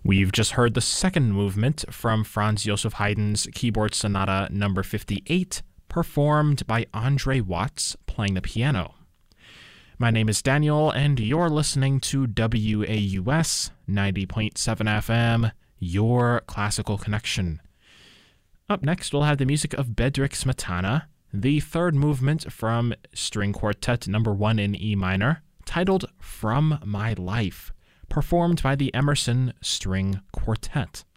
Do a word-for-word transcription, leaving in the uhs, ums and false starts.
We've just heard the second movement from Franz Joseph Haydn's Keyboard Sonata number fifty-eight, performed by Andre Watts playing the piano. My name is Daniel, and you're listening to W A U S ninety point seven F M, your classical connection. Up next, we'll have the music of Bedřich Smetana, the third movement from String Quartet number one in E minor, titled From My Life, performed by the Emerson String Quartet.